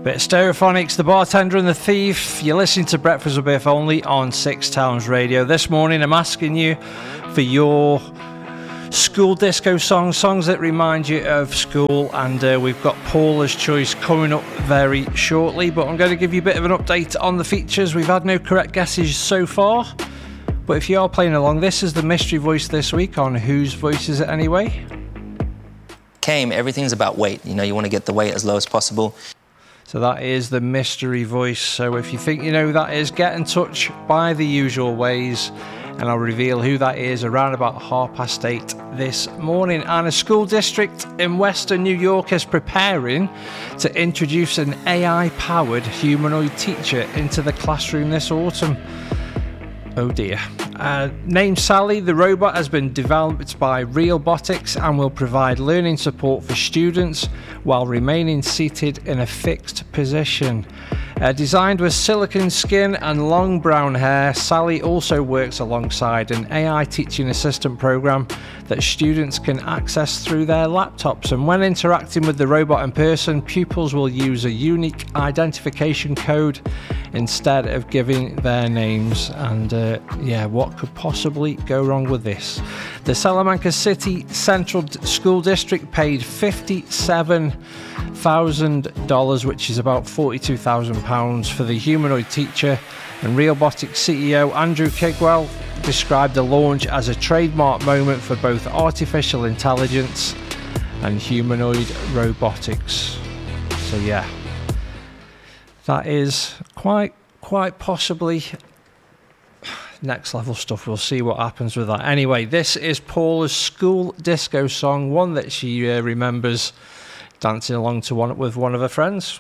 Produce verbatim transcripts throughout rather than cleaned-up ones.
Bit of Stereophonics, The Bartender and the Thief. You're listening to Breakfast with Biff only on Six Towns Radio. This morning I'm asking you for your school disco songs, songs that remind you of school, and uh, we've got Paula's Choice coming up very shortly, but I'm going to give you a bit of an update on the features. We've had no correct guesses so far, but if you are playing along, this is the mystery voice this week on Whose Voice Is It Anyway? Came, everything's about weight. You know, you want to get the weight as low as possible. So that is the mystery voice. So if you think you know who that is, get in touch by the usual ways, and I'll reveal who that is around about half past eight this morning. And a school district in Western New York is preparing to introduce an A I-powered humanoid teacher into the classroom this autumn. Oh dear. Uh, named Sally, the robot has been developed by Realbotics and will provide learning support for students while remaining seated in a fixed position. Uh, designed with silicone skin and long brown hair, Sally also works alongside an A I teaching assistant program that students can access through their laptops. And when interacting with the robot in person, pupils will use a unique identification code instead of giving their names. And uh, yeah, what could possibly go wrong with this? The Salamanca City Central School District paid fifty-seven thousand dollars, which is about forty-two thousand pounds, for the humanoid teacher, and Realbotics C E O Andrew Kigwell described the launch as a trademark moment for both artificial intelligence and humanoid robotics. So yeah, that is quite quite possibly next level stuff. We'll see what happens with that. Anyway, this is Paula's school disco song, one that she uh, remembers dancing along to one with one of her friends.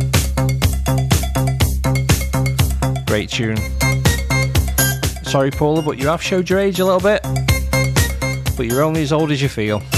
Great tune. Sorry, Paula, but you have showed your age a little bit, but you're only as old as you feel.